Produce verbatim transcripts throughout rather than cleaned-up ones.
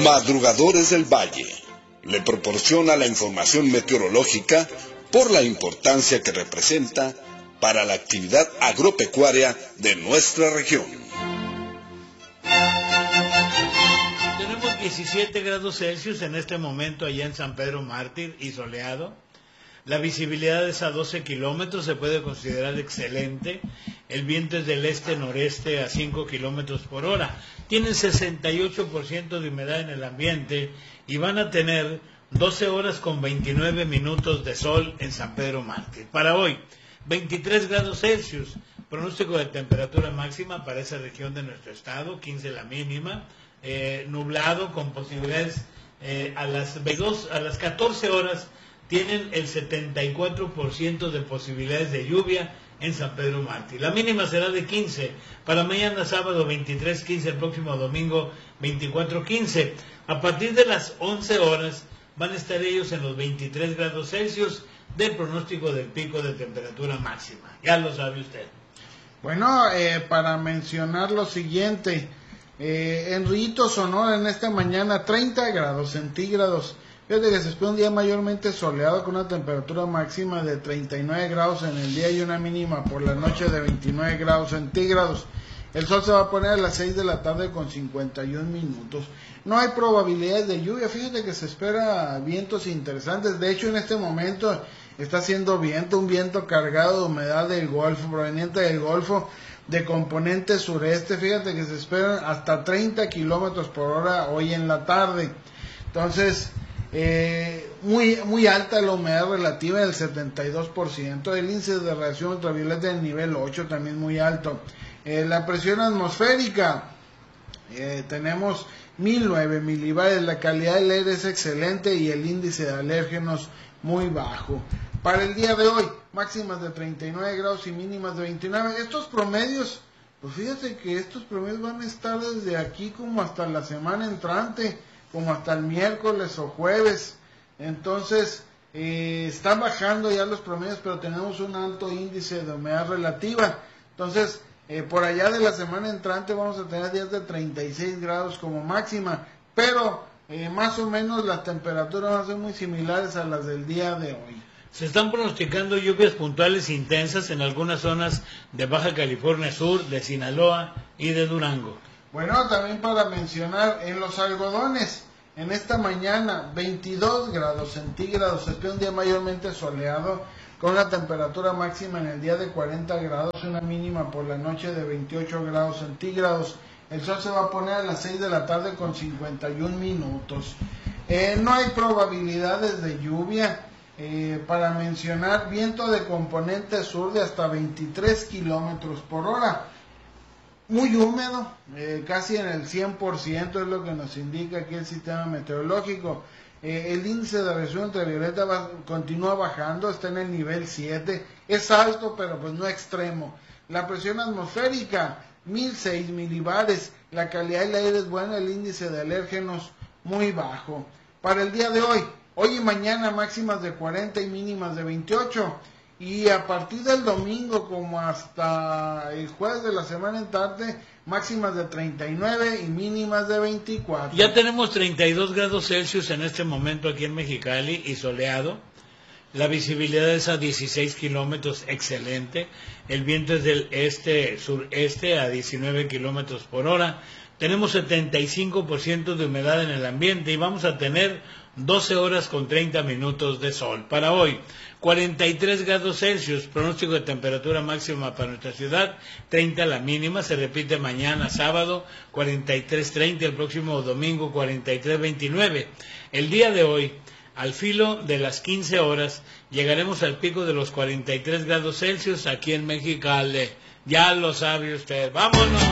Madrugadores del Valle le proporciona la información meteorológica por la importancia que representa para la actividad agropecuaria de nuestra región. Tenemos diecisiete grados Celsius en este momento allá en San Pedro Mártir y soleado. La visibilidad es a doce kilómetros, se puede considerar excelente. El viento es del este-noreste a cinco kilómetros por hora. Tienen sesenta y ocho por ciento de humedad en el ambiente y van a tener doce horas con veintinueve minutos de sol en San Pedro Mártir. Para hoy, veintitrés grados Celsius, pronóstico de temperatura máxima para esa región de nuestro estado, quince la mínima, eh, nublado con posibilidades eh, a las veintidós, a las catorce horas. Tienen el setenta y cuatro por ciento de posibilidades de lluvia en San Pedro Mártir. La mínima será de quince, para mañana sábado veintitrés quince, el próximo domingo veinticuatro quince. A partir de las once horas van a estar ellos en los veintitrés grados Celsius del pronóstico del pico de temperatura máxima. Ya lo sabe usted. Bueno, eh, para mencionar lo siguiente, eh, en Rillito, Sonora, en esta mañana treinta grados centígrados. Fíjate que se espera un día mayormente soleado con una temperatura máxima de treinta y nueve grados en el día y una mínima por la noche de veintinueve grados centígrados. El sol se va a poner a las seis de la tarde con cincuenta y un minutos. No hay probabilidades de lluvia. Fíjate que se espera vientos interesantes. De hecho, en este momento está haciendo viento, un viento cargado de humedad del Golfo, proveniente del Golfo, de componente sureste. Fíjate que se esperan hasta treinta kilómetros por hora hoy en la tarde. Entonces, Eh, muy muy alta la humedad relativa del setenta y dos por ciento, el índice de radiación ultravioleta del nivel ocho también muy alto, eh, la presión atmosférica eh, tenemos mil nueve milibares, la calidad del aire es excelente y el índice de alérgenos muy bajo. Para el día de hoy, máximas de treinta y nueve grados y mínimas de veintinueve. Estos promedios, pues fíjate que estos promedios van a estar desde aquí como hasta la semana entrante, como hasta el miércoles o jueves. Entonces eh, están bajando ya los promedios, pero tenemos un alto índice de humedad relativa. Entonces eh, por allá de la semana entrante vamos a tener días de treinta y seis grados como máxima, pero eh, más o menos las temperaturas van a ser muy similares a las del día de hoy. Se están pronosticando lluvias puntuales intensas en algunas zonas de Baja California Sur, de Sinaloa y de Durango. Bueno, también para mencionar, en los algodones, en esta mañana, veintidós grados centígrados, se espera un día mayormente soleado, con una temperatura máxima en el día de cuarenta grados, una mínima por la noche de veintiocho grados centígrados. El sol se va a poner a las seis de la tarde con cincuenta y un minutos. Eh, no hay probabilidades de lluvia. Eh, para mencionar, viento de componente sur de hasta veintitrés kilómetros por hora. Muy húmedo, eh, casi en el cien por ciento es lo que nos indica aquí el sistema meteorológico. Eh, el índice de radiación ultravioleta va, continúa bajando, está en el nivel siete, es alto pero pues no extremo. La presión atmosférica, mil seis milibares, la calidad del aire es buena, el índice de alérgenos muy bajo. Para el día de hoy, hoy y mañana máximas de cuarenta y mínimas de veintiocho. Y a partir del domingo como hasta el jueves de la semana entrante, máximas de treinta y nueve y mínimas de veinticuatro. Ya tenemos treinta y dos grados Celsius en este momento aquí en Mexicali y soleado. La visibilidad es a dieciséis kilómetros, excelente. El viento es del este-sureste a diecinueve kilómetros por hora. Tenemos setenta y cinco por ciento de humedad en el ambiente y vamos a tener doce horas con treinta minutos de sol. Para hoy, cuarenta y tres grados Celsius, pronóstico de temperatura máxima para nuestra ciudad, treinta la mínima, se repite mañana sábado, cuarenta y tres treinta, el próximo domingo cuarenta y tres veintinueve. El día de hoy, al filo de las quince horas, llegaremos al pico de los cuarenta y tres grados Celsius aquí en Mexicali. Ya lo sabe usted. ¡Vámonos!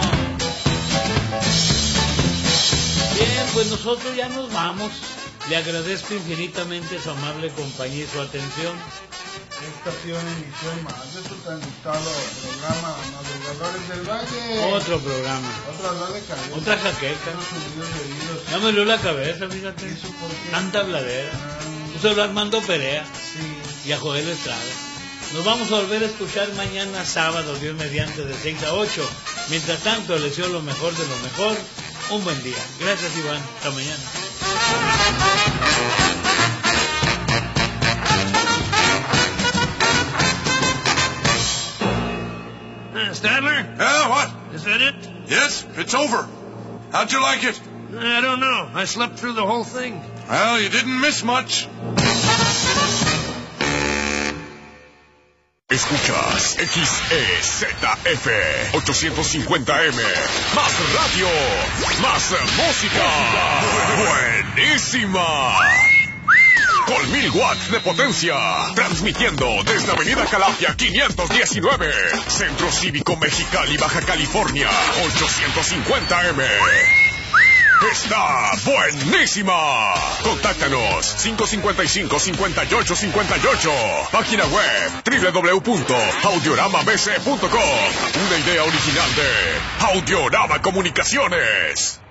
Bien, pues nosotros ya nos vamos. Le agradezco infinitamente su amable compañía y su atención. Esta ha sido una emisión más de su tan gustado programa Madrugadores del Valle. Otro programa. Otra dolor de cabeza. Otra jaqueca. Otros ya me dio la cabeza, fíjate. Tanta habladera. Puso a Armando Perea. Sí. Y a Joel Estrada. Nos vamos a volver a escuchar mañana sábado, Dios mediante, de seis a ocho. Mientras tanto, les deseo lo mejor de lo mejor. Un buen día. Gracias, Iván. Hasta mañana. Uh, Stadler? Yeah, what? Is that it? Yes, it's over. How'd you like it? I don't know. I slept through the whole thing. Well, you didn't miss much. Escuchas X E Z F ochocientos cincuenta M. Más radio, más música. Buenísima. Con mil watts de potencia. Transmitiendo desde Avenida Calafia quinientos diecinueve. Centro Cívico Mexicali, Baja California. ochocientos cincuenta M. Está buenísima. Contáctanos cinco cincuenta y cinco, cincuenta y ocho cincuenta y ocho. Página web doble u doble u doble u punto audiorama b c punto com. Una idea original de Audiorama Comunicaciones.